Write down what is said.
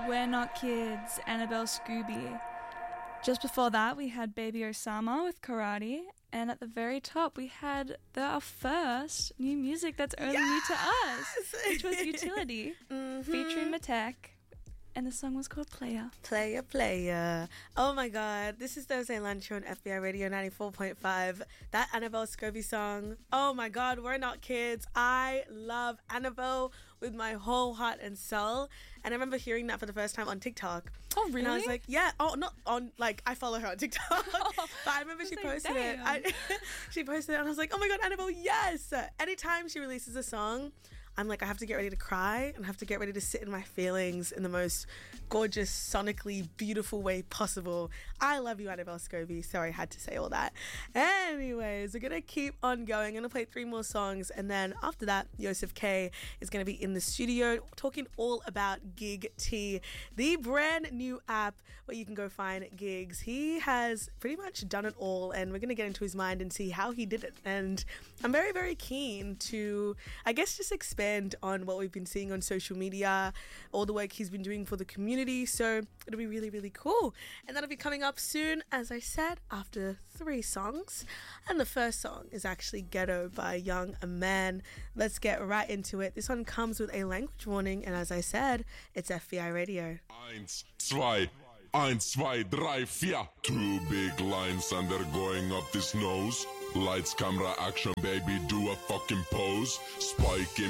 We're Not Kids, Annabelle Scooby. Just before that, we had Baby Osama with Karate. And at the very top, we had our first new music that's only new to us, which was Utility, featuring Matek. And the song was called Player. Player, Player. Oh my God. This is Thursday Lunch on FBI Radio 94.5. That Annabelle Scobie song. Oh my God. We're Not Kids. I love Annabelle with my whole heart and soul. And I remember hearing that for the first time on TikTok. Oh, really? And I was like, yeah. Oh, not on, like, I follow her on TikTok. But I remember she posted it. She posted it and I was like, oh my God, Annabelle, yes. Anytime she releases a song, I'm like, I have to get ready to cry and have to get ready to sit in my feelings in the most gorgeous, sonically beautiful way possible. I love you, Annabelle Scobie. Sorry, I had to say all that. Anyways, we're going to keep on going. I'm going to play 3 more songs. And then after that, Yosef K is going to be in the studio talking all about Gig T, the brand new app where you can go find gigs. He has pretty much done it all, and we're going to get into his mind and see how he did it. And I'm very, very keen to, I guess, just expand on what we've been seeing on social media, all the work he's been doing for the community. So it'll be really, really cool. And that'll be coming up soon, as I said, after 3 songs. And the first song is actually Ghetto by Young Man. Let's get right into it. This one comes with a language warning, and as I said, it's FBI Radio. 1, 2, 1, 2, 3, 4. 2 big lines and they're going up this nose. Lights, camera, action, baby, do a fucking pose. Spike in